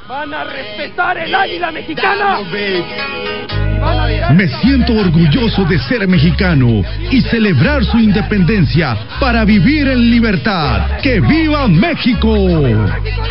¿Van a respetar el águila mexicana? Me siento orgulloso de ser mexicano y celebrar su independencia para vivir en libertad. ¡Que viva México!